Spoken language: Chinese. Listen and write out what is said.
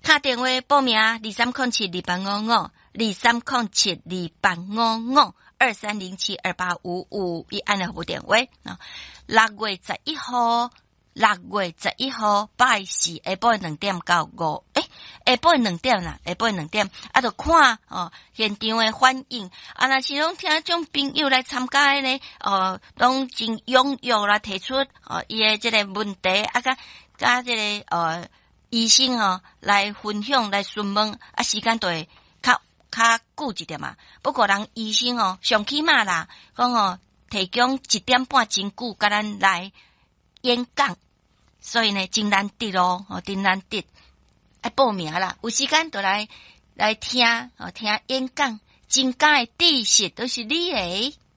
打电话报名23072855 23072855 23072855，伊按了部电话啊。6月11号，6月11号拜四下晡2点到5，下晡2点啦，下晡2点，啊，就看现场的反应。啊，若是拢听种朋友来参加的呢，拢真踊跃啦，提出伊的这个问题，啊，甲这个医生来分享来询问，啊，时间就会较久一点嘛。不过人医生上起码啦，讲提供1点半真久，甲咱来演讲，所以呢，真难得咯，真难得。爱报名啦，有时间就来听听演讲，增加的知识都是你的。